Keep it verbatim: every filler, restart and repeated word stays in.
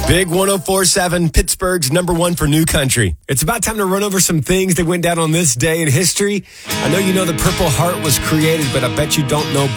Big one oh four point seven, Pittsburgh's number one for new country. It's about time to run over some things that went down on this day in history. I know you know the Purple Heart was created, but I bet you don't know